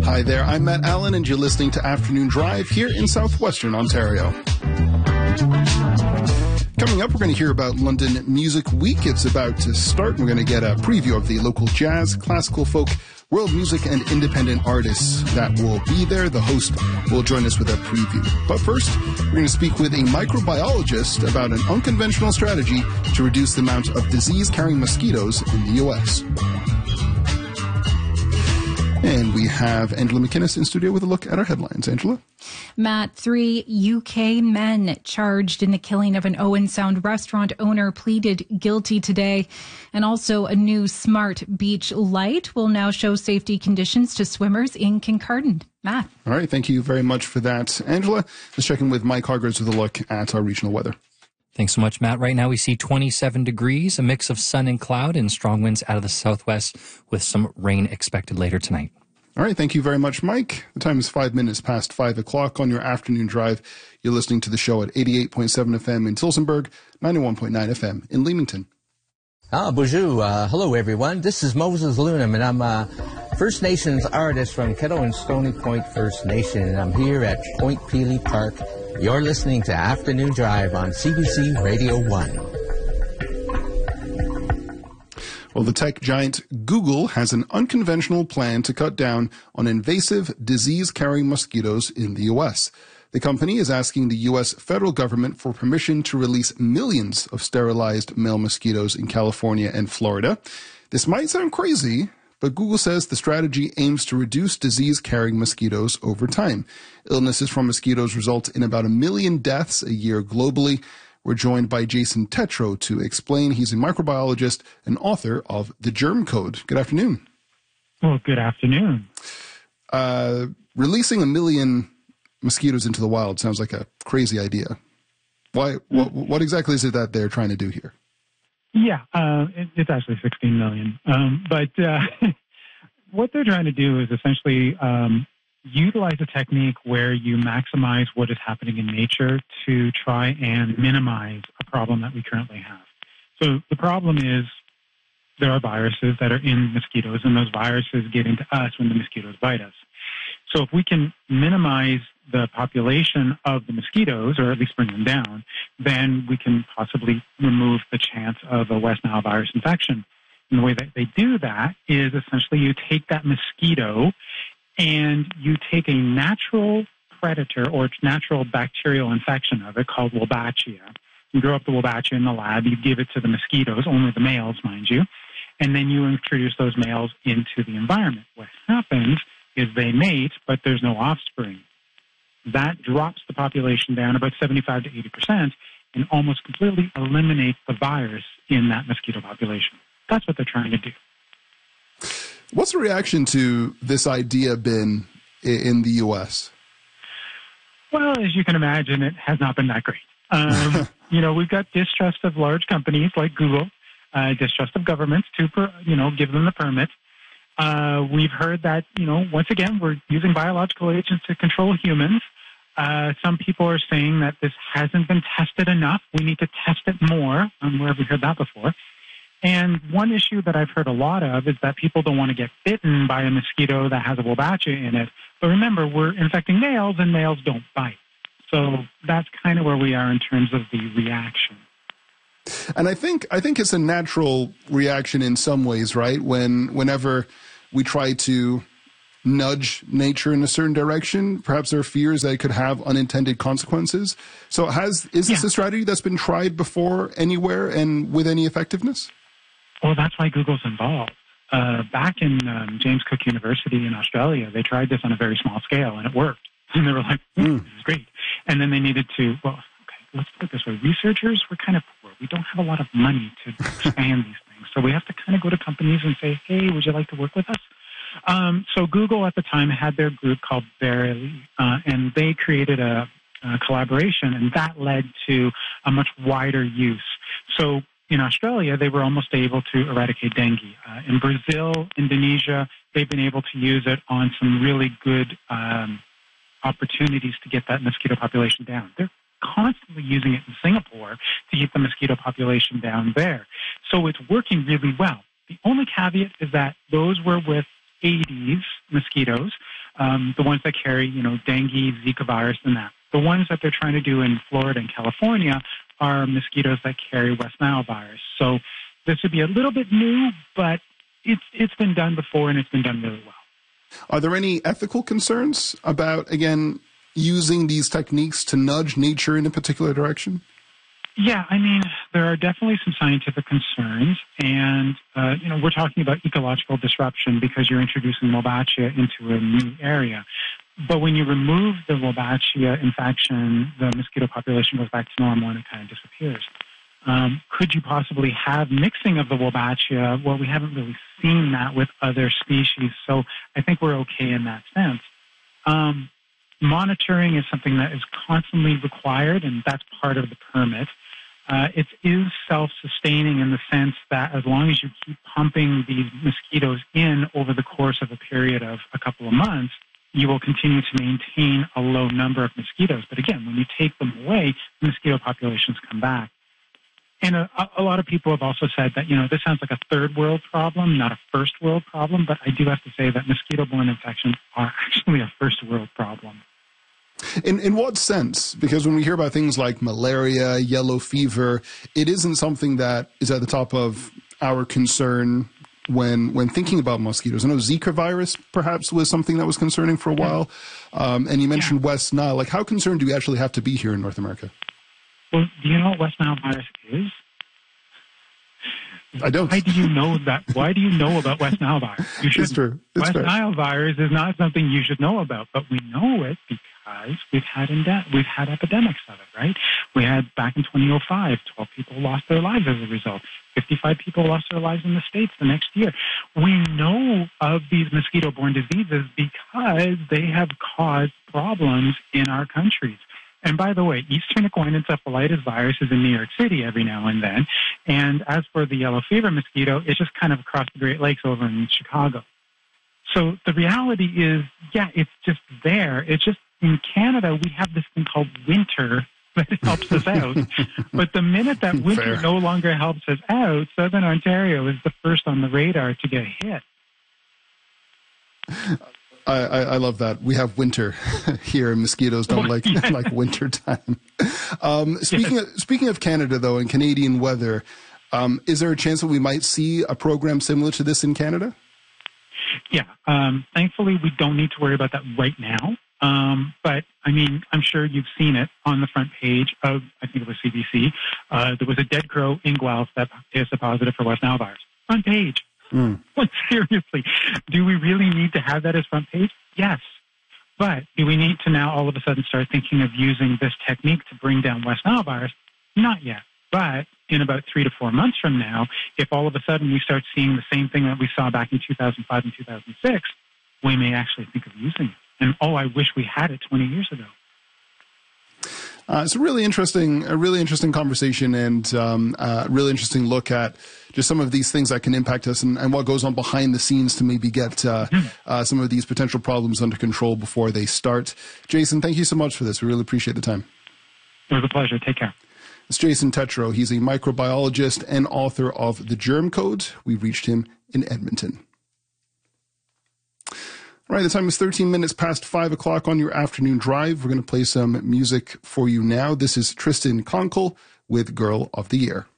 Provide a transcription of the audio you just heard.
Hi there, I'm Matt Allen, and you're listening to Afternoon Drive here in southwestern Ontario. Coming up, we're going to hear about London Music Week. It's about to start. We're going to get a preview of the local jazz, classical, folk, world music, and independent artists that will be there. The host will join us with a preview. But first, we're going to speak with a microbiologist about an unconventional strategy to reduce the amount of disease-carrying mosquitoes in the U.S. And we have Angela McInnes in studio with a look at our headlines. Angela? Matt, 3 UK men charged in the killing of an Owen Sound restaurant owner pleaded guilty today. And also a new smart beach light will now show safety conditions to swimmers in Kincardine. Matt? All right, thank you very much for that. Angela, let's check in with Mike Hargreaves with a look at our regional weather. Thanks so much, Matt. Right now we see 27 degrees, a mix of sun and cloud, and strong winds out of the southwest with some rain expected later tonight. All right, thank you very much, Mike. The time is 5 minutes past 5 o'clock on your afternoon drive. You're listening to the show at 88.7 FM in Tillsonburg, 91.9 FM in Leamington. Bonjour. Hello, everyone. This is Moses Lunam, and I'm a First Nations artist from Kettle and Stony Point First Nation, and I'm here at Point Pelee Park. You're listening to Afternoon Drive on CBC Radio 1. Well, the tech giant Google has an unconventional plan to cut down on invasive disease-carrying mosquitoes in the U.S. The company is asking the U.S. federal government for permission to release millions of sterilized male mosquitoes in California and Florida. This might sound crazy, but Google says the strategy aims to reduce disease-carrying mosquitoes over time. Illnesses from mosquitoes result in about 1 million deaths a year globally. We're joined by Jason Tetro to explain. He's a microbiologist and author of The Germ Code. Good afternoon. Well, good afternoon. Releasing 1 million mosquitoes into the wild sounds like a crazy idea. Why? What exactly is it that they're trying to do here? Yeah, it's actually 16 million. But what they're trying to do is essentially utilize a technique where you maximize what is happening in nature to try and minimize a problem that we currently have. So the problem is there are viruses that are in mosquitoes, and those viruses get into us when the mosquitoes bite us. So if we can minimize the population of the mosquitoes, or at least bring them down, then we can possibly remove the chance of a West Nile virus infection. And the way that they do that is essentially you take that mosquito and you take a natural predator or natural bacterial infection of it called Wolbachia. You grow up the Wolbachia in the lab, you give it to the mosquitoes, only the males, mind you, and then you introduce those males into the environment. What happens is they mate, but there's no offspring. That drops the population down about 75 to 80% and almost completely eliminates the virus in that mosquito population. That's what they're trying to do. What's the reaction to this idea been in the U.S.? Well, as you can imagine, it has not been that great. We've got distrust of large companies like Google, distrust of governments to, give them the permit. We've heard that, once again, we're using biological agents to control humans. Some people are saying that this hasn't been tested enough. We need to test it more. Where have we heard that before? And one issue that I've heard a lot of is that people don't want to get bitten by a mosquito that has a Wolbachia in it. But remember, we're infecting males, and males don't bite. So that's kind of where we are in terms of the reaction. And I think it's a natural reaction in some ways, right? Whenever we try to nudge nature in a certain direction, perhaps there are fears that it could have unintended consequences. So is this a strategy that's been tried before anywhere and with any effectiveness? Well, that's why Google's involved. Back in James Cook University in Australia, they tried this on a very small scale, and it worked. And they were like, this is great. And then they needed to, let's put it this way. Researchers, we're kind of poor. We don't have a lot of money to expand these things. So we have to kind of go to companies and say, hey, would you like to work with us? So Google at the time had their group called Verily, and they created a collaboration, and that led to a much wider use. So in Australia, they were almost able to eradicate dengue. In Brazil, Indonesia, they've been able to use it on some really good opportunities to get that mosquito population down. They're constantly using it in Singapore to keep the mosquito population down there. So it's working really well. The only caveat is that those were with Aedes mosquitoes. the ones that carry, dengue, Zika virus, and that. The ones that they're trying to do in Florida and California are mosquitoes that carry West Nile virus. So this would be a little bit new, but it's been done before, and it's been done really well. Are there any ethical concerns about, again, using these techniques to nudge nature in a particular direction? Yeah, there are definitely some scientific concerns, and, we're talking about ecological disruption because you're introducing Wolbachia into a new area. But when you remove the Wolbachia infection, the mosquito population goes back to normal and it kind of disappears. Could you possibly have mixing of the Wolbachia? Well, we haven't really seen that with other species, so I think we're okay in that sense. Monitoring is something that is constantly required, and that's part of the permit. It is self-sustaining in the sense that as long as you keep pumping these mosquitoes in over the course of a period of a couple of months, you will continue to maintain a low number of mosquitoes. But again, when you take them away, the mosquito populations come back. And a lot of people have also said that, this sounds like a third world problem, not a first world problem. But I do have to say that mosquito-borne infections are actually a first world problem. In what sense? Because when we hear about things like malaria, yellow fever, it isn't something that is at the top of our concern when thinking about mosquitoes. I know Zika virus perhaps was something that was concerning for a while. And you mentioned West Nile. Like, how concerned do we actually have to be here in North America? Well, do you know what West Nile virus is? I don't. Why do you know that? Why do you know about West Nile virus? You should. It's true. West Nile virus is not something you should know about, but we know it because we've had epidemics of it, right? We had back in 2005, 12 people lost their lives as a result. 55 people lost their lives in the States the next year. We know of these mosquito-borne diseases because they have caused problems in our countries. And by the way, Eastern equine encephalitis virus is in New York City every now and then. And as for the yellow fever mosquito, it's just kind of across the Great Lakes over in Chicago. So the reality is, it's just there. It's just in Canada, we have this thing called winter that helps us out. But the minute that winter no longer helps us out, Southern Ontario is the first on the radar to get hit. I love that. We have winter here, and mosquitoes don't like winter time. Speaking of Canada, though, and Canadian weather, is there a chance that we might see a program similar to this in Canada? Yeah. Thankfully, we don't need to worry about that right now. But, I'm sure you've seen it on the front page of, I think it was CBC. There was a dead crow in Guelph that tested positive for West Nile virus. Front page. But seriously, do we really need to have that as front page? Yes. But do we need to now all of a sudden start thinking of using this technique to bring down West Nile virus? Not yet. But in about 3 to 4 months from now, if all of a sudden we start seeing the same thing that we saw back in 2005 and 2006, we may actually think of using it. And I wish we had it 20 years ago. It's a really interesting conversation, and a really interesting look at just some of these things that can impact us and what goes on behind the scenes to maybe get some of these potential problems under control before they start. Jason, thank you so much for this. We really appreciate the time. It was a pleasure. Take care. It's Jason Tetreault. He's a microbiologist and author of The Germ Code. We reached him in Edmonton. All right, the time is 13 minutes past 5 o'clock on your afternoon drive. We're going to play some music for you now. This is Tristan Konkol with Girl of the Year.